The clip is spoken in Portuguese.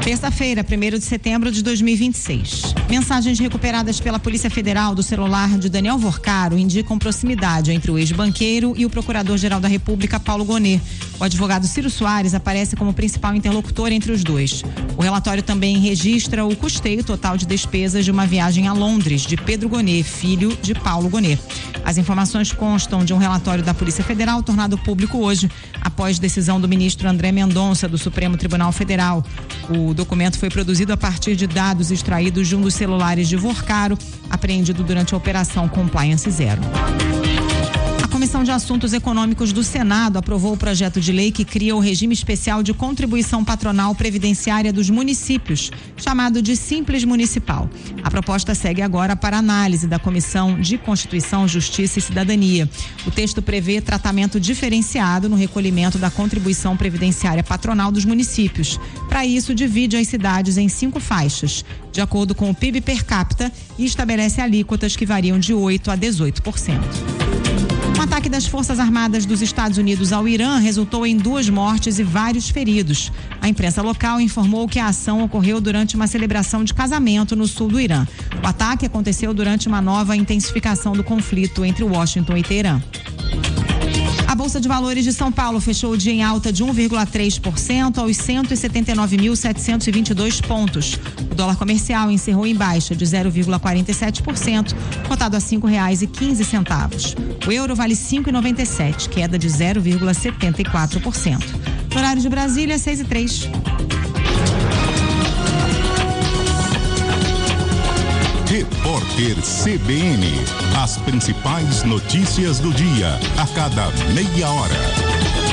Terça-feira, 1º de setembro de 2026. Mensagens recuperadas pela Polícia Federal do celular de Daniel Vorcaro indicam proximidade entre o ex-banqueiro e o Procurador-Geral da República, Paulo Gonet. O advogado Ciro Soares aparece como principal interlocutor entre os dois. O relatório também registra o custeio total de despesas de uma viagem a Londres de Pedro Gonet, filho de Paulo Gonet. As informações constam de um relatório da Polícia Federal tornado público hoje, após decisão do ministro André Mendonça, do Supremo Tribunal Federal. O documento foi produzido a partir de dados extraídos de um dos celulares de Vorcaro, apreendido durante a Operação Compliance Zero. A Comissão de Assuntos Econômicos do Senado aprovou o projeto de lei que cria o regime especial de contribuição patronal previdenciária dos municípios, chamado de Simples Municipal. A proposta segue agora para análise da Comissão de Constituição, Justiça e Cidadania. O texto prevê tratamento diferenciado no recolhimento da contribuição previdenciária patronal dos municípios. Para isso, divide as cidades em 5 faixas, de acordo com o PIB per capita, e estabelece alíquotas que variam de 8% a 18%. Um ataque das Forças Armadas dos Estados Unidos ao Irã resultou em 2 mortes e vários feridos. A imprensa local informou que a ação ocorreu durante uma celebração de casamento no sul do Irã. O ataque aconteceu durante uma nova intensificação do conflito entre Washington e Teherã. A Bolsa de Valores de São Paulo fechou o dia em alta de 1,3% aos 179.722 pontos. O dólar comercial encerrou em baixa de 0,47%, cotado a R$ 5,15. O euro vale 5,97, queda de 0,74%. No horário de Brasília, 6h03. Repórter CBN. As principais notícias do dia, a cada meia hora.